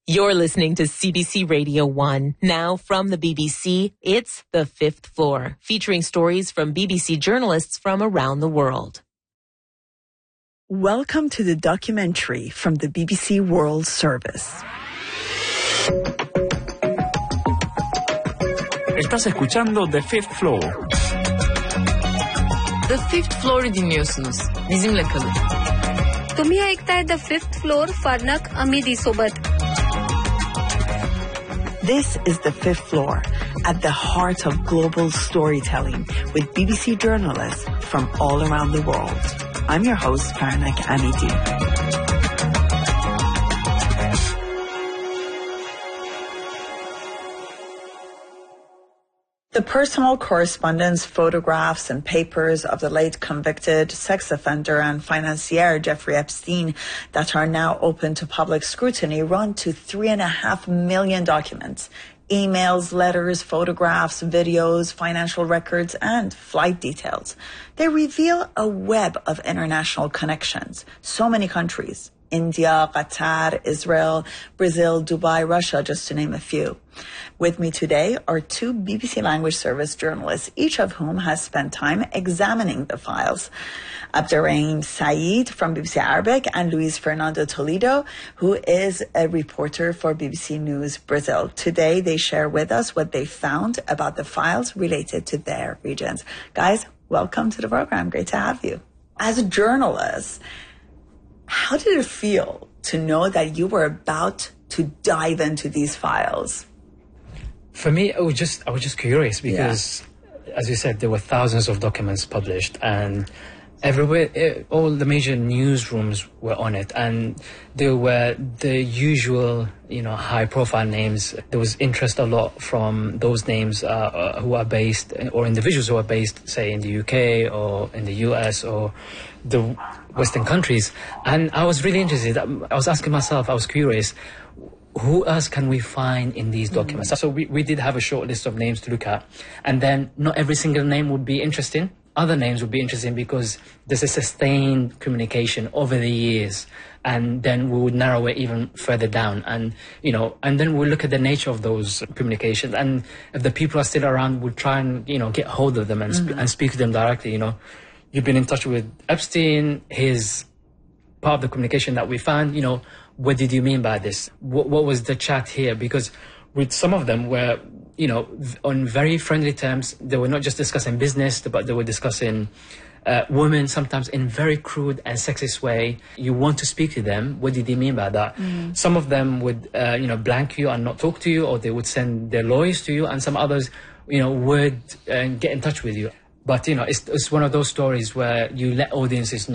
You're listening to CBC Radio 1. Now from the BBC, it's The Fifth Floor, featuring stories from BBC journalists from around the world. Welcome to the documentary from the BBC World Service. Estás escuchando The Fifth Floor. The Fifth Floor'u dinliyorsunuz. Bizimle kalın. तुम्ही ऐकताय The Fifth Floor फार्नक अमिदी सोबत. This is The Fifth Floor, at the heart of global storytelling with BBC journalists from all around the world. I'm your host, Farnak Amidi. The personal correspondence, photographs and papers of the late convicted sex offender and financier Jeffrey Epstein that are now open to public scrutiny run to 3.5 million documents. Emails, letters, photographs, videos, financial records, and flight details. They reveal a web of international connections. So many countries. India, Qatar, Israel, Brazil, Dubai, Russia, just to name a few. With me today are two BBC Language Service journalists, each of whom has spent time examining the files. Abderrahim Saeed from BBC Arabic and Luis Fernando Toledo, who is a reporter for BBC News Brazil. Today, they share with us what they found about the files related to their regions. Guys, welcome to the program. Great to have you. As a journalist, how did it feel to know that you were about to dive into these files? For me, I was just curious because, as you said, there were thousands of documents published, and everywhere, all the major newsrooms were on it, and there were the usual, high-profile names. There was interest a lot from those names who are based, or individuals who are based, say, in the UK or in the US or the Western countries. And I was really interested. I was asking myself, I was curious, who else can we find in these documents? So we did have a short list of names to look at, and then not every single name would be interesting. Other names would be interesting because there's a sustained communication over the years, and then we would narrow it even further down, and then we'll look at the nature of those communications, and if the people are still around, we'll try and get hold of them and speak to them directly. You've been in touch with Epstein, his part of the communication that we found, what did you mean by this? What was the chat here? Because with some of them were, on very friendly terms. They were not just discussing business, but they were discussing women, sometimes in very crude and sexist way. You want to speak to them. What did they mean by that? Some of them would, blank you and not talk to you, or they would send their lawyers to you, and some others, would get in touch with you. But, it's one of those stories where you let audiences know